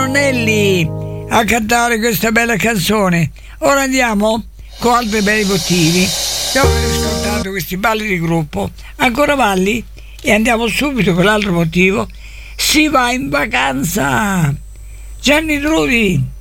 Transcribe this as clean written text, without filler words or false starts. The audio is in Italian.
Nelli a cantare questa bella canzone. Ora andiamo con altri bei motivi. Dopo aver ascoltato questi balli di gruppo, ancora balli e andiamo subito con l'altro motivo. Si va in vacanza. Gianni Trudi.